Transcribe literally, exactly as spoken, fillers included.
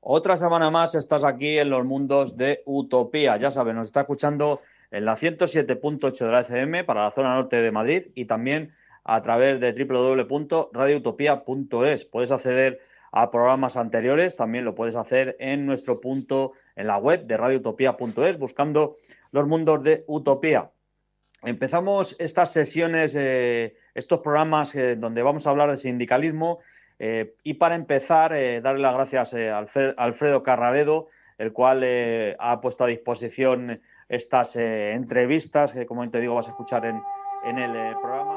Otra semana más estás aquí en los mundos de Utopía. Ya sabes, nos está escuchando en la ciento siete punto ocho de la F M para la zona norte de Madrid y también a través de doble u doble u doble u punto radio utopía punto es. Puedes acceder a programas anteriores, también lo puedes hacer en nuestro punto en la web de radio utopía punto es buscando los mundos de Utopía. Empezamos estas sesiones, eh, estos programas eh, donde vamos a hablar de sindicalismo eh, y para empezar, eh, darle las gracias eh, a Alfred, Alfredo Carraredo, el cual eh, ha puesto a disposición estas eh, entrevistas que, como te digo, vas a escuchar en, en el eh, programa.